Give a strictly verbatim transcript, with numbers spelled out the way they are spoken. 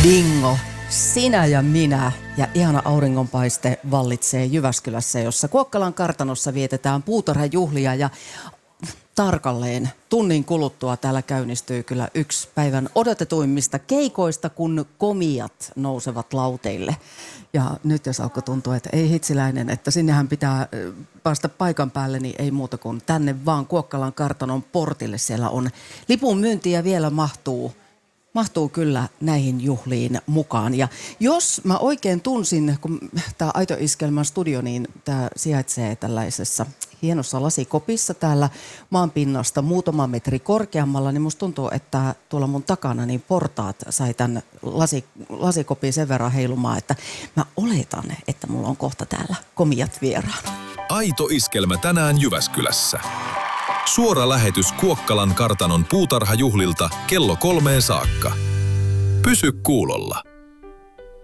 Bingo! Sinä ja minä ja ihana auringonpaiste vallitsee Jyväskylässä, jossa Kuokkalan kartanossa vietetään puutarhajuhlia ja tarkalleen tunnin kuluttua täällä käynnistyy kyllä yksi päivän odotetuimmista keikoista, kun komiat nousevat lauteille. Ja nyt jos alkoi tuntua, että ei hitsiläinen, että sinnehän pitää päästä paikan päälle, niin ei muuta kuin tänne vaan Kuokkalan kartanon portille. Siellä on lipun myynti ja vielä mahtuu. Mahtuu kyllä näihin juhliin mukaan. Ja jos mä oikein tunsin, kun tämä Aito Iskelmän studio, niin tämä sijaitsee tällaisessa hienossa lasikopissa täällä maanpinnasta muutama metri korkeammalla, niin musta tuntuu, että tuolla mun takana niin portaat sai tämän lasi, lasikopin sen verran heilumaan, että mä oletan, että mulla on kohta täällä komiat vieraana. Aito Iskelmä tänään Jyväskylässä. Suora lähetys Kuokkalan kartanon puutarhajuhlilta kello kolmeen saakka. Pysy kuulolla.